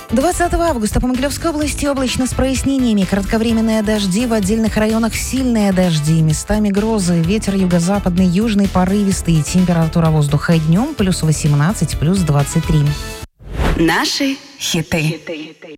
20 августа по Могилевской области облачно с прояснениями. Кратковременные дожди, в отдельных районах сильные дожди, местами грозы. Ветер юго-западный, южный порывистый. Температура воздуха днем +18, +23. Наши хиты.